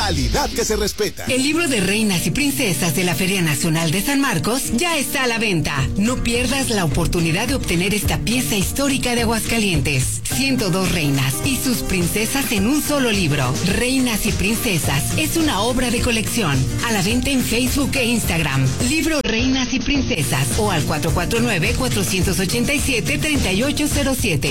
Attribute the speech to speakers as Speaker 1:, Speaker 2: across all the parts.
Speaker 1: calidad que se respeta.
Speaker 2: El libro de reinas y princesas de la Feria Nacional de San Marcos ya está a la venta. No pierdas la oportunidad de obtener esta pieza histórica de Aguascalientes. 102 reinas y sus princesas en un solo libro. Reinas y princesas es una obra de colección. A la venta en Facebook e Instagram. Libro Reinas y Princesas o al 449-487-3807.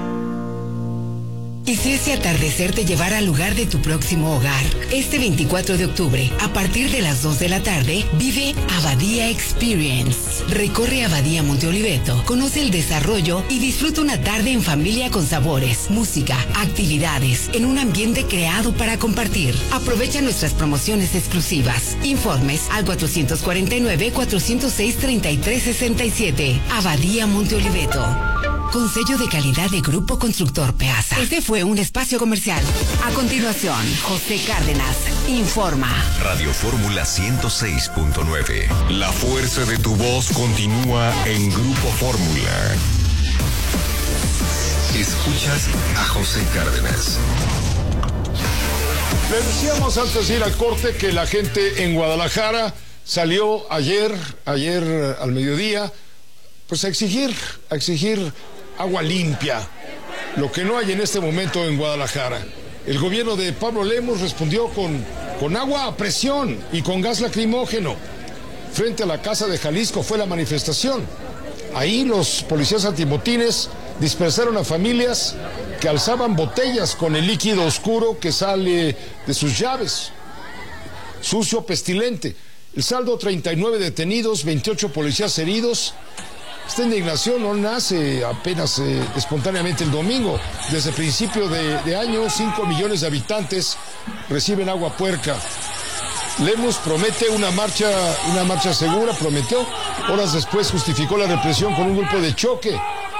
Speaker 2: ¿Y si ese atardecer te llevara al lugar de tu próximo hogar? Este 24 de octubre, a partir de las 2 de la tarde, vive Abadía Experience. Recorre Abadía Monte Oliveto, conoce el desarrollo y disfruta una tarde en familia con sabores, música, actividades, en un ambiente creado para compartir. Aprovecha nuestras promociones exclusivas. Informes al 449-406-3367. Abadía Monte Oliveto. Con sello de calidad de Grupo Constructor Peasa. Este fue un espacio comercial. A continuación, José Cárdenas informa.
Speaker 3: Radio Fórmula 106.9. La fuerza de tu voz continúa en Grupo Fórmula. Escuchas a José Cárdenas.
Speaker 4: Le decíamos antes de ir al corte que la gente en Guadalajara salió ayer al mediodía, pues a exigir agua limpia, lo que no hay en este momento en Guadalajara. El gobierno de Pablo Lemos respondió con agua a presión y con gas lacrimógeno. Frente a la Casa de Jalisco fue la manifestación. Ahí los policías antimotines dispersaron a familias que alzaban botellas con el líquido oscuro que sale de sus llaves. Sucio, pestilente. El saldo: 39 detenidos, 28 policías heridos. Esta indignación no nace apenas espontáneamente el domingo. Desde principio de año, 5 millones de habitantes reciben agua puerca. Lemos promete una marcha segura, prometió. Horas después justificó la represión con un grupo de choque.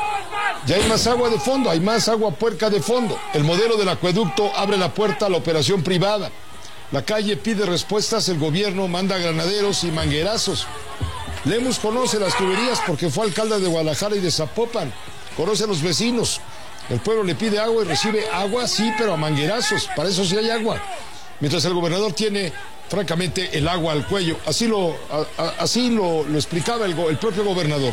Speaker 4: Ya hay más agua de fondo, hay más agua puerca de fondo. El modelo del acueducto abre la puerta a la operación privada. La calle pide respuestas, el gobierno manda granaderos y manguerazos. Lemos conoce las tuberías porque fue alcalde de Guadalajara y de Zapopan. Conoce a los vecinos. El pueblo le pide agua y recibe agua, sí, pero a manguerazos. Para eso sí hay agua. Mientras el gobernador tiene, francamente, el agua al cuello. Así lo explicaba el propio gobernador.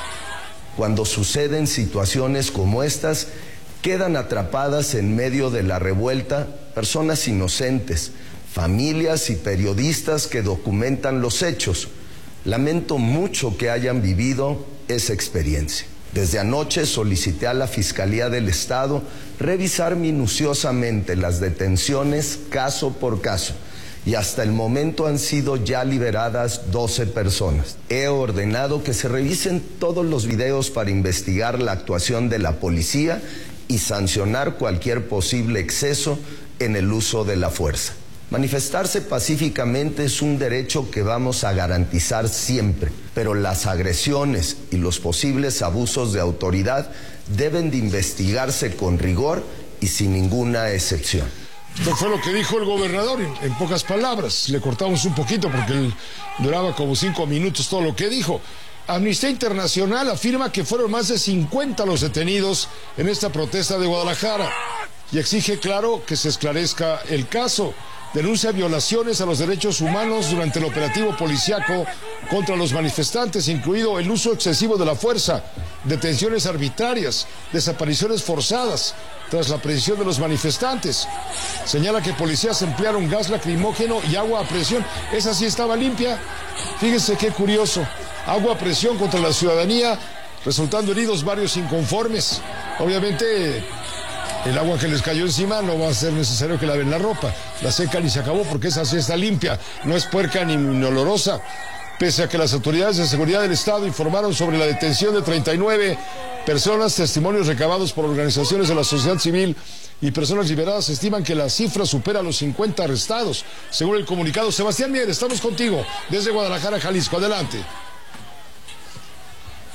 Speaker 5: Cuando suceden situaciones como estas, quedan atrapadas en medio de la revuelta personas inocentes, familias y periodistas que documentan los hechos. Lamento mucho que hayan vivido esa experiencia. Desde anoche solicité a la Fiscalía del Estado revisar minuciosamente las detenciones caso por caso y hasta el momento han sido ya liberadas 12 personas. He ordenado que se revisen todos los videos para investigar la actuación de la policía y sancionar cualquier posible exceso en el uso de la fuerza. Manifestarse pacíficamente es un derecho que vamos a garantizar siempre, pero las agresiones y los posibles abusos de autoridad deben de investigarse con rigor y sin ninguna excepción.
Speaker 4: Esto fue lo que dijo el gobernador, en pocas palabras. Le cortamos un poquito porque él duraba como 5 minutos todo lo que dijo. Amnistía Internacional afirma que fueron más de 50 los detenidos en esta protesta de Guadalajara y exige, claro, que se esclarezca el caso. Denuncia violaciones a los derechos humanos durante el operativo policíaco contra los manifestantes, incluido el uso excesivo de la fuerza, detenciones arbitrarias, desapariciones forzadas tras la aprehensión de los manifestantes. Señala que policías emplearon gas lacrimógeno y agua a presión. Esa sí estaba limpia. Fíjense qué curioso. Agua a presión contra la ciudadanía, resultando heridos varios inconformes. Obviamente el agua que les cayó encima no va a ser necesario que laven la ropa. La secan y se acabó porque esa sí está limpia. No es puerca ni olorosa. Pese a que las autoridades de seguridad del Estado informaron sobre la detención de 39 personas, testimonios recabados por organizaciones de la sociedad civil y personas liberadas estiman que la cifra supera los 50 arrestados. Según el comunicado, Sebastián Mier, estamos contigo desde Guadalajara, Jalisco. Adelante.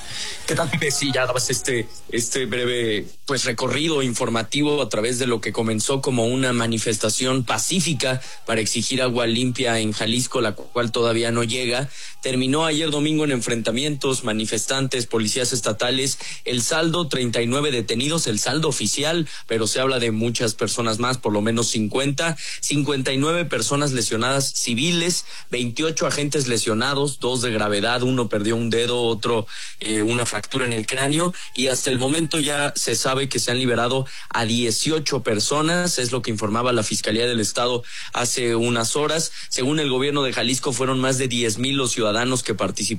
Speaker 1: ¿Qué tal? Sí, ya dabas este breve recorrido informativo a través de lo que comenzó como una manifestación pacífica para exigir agua limpia en Jalisco, la cual todavía no llega. Terminó ayer domingo en enfrentamientos, manifestantes, policías estatales. El saldo, 39 detenidos, el saldo oficial, pero se habla de muchas personas más, por lo menos 50. 59 personas lesionadas civiles, 28 agentes lesionados, 2 de gravedad, uno perdió un dedo, otro una fractura en el cráneo, y hasta el momento ya se sabe que se han liberado a 18 personas, es lo que informaba la Fiscalía del Estado hace unas horas. Según el gobierno de Jalisco, fueron más de 10,000 los ciudadanos que participaron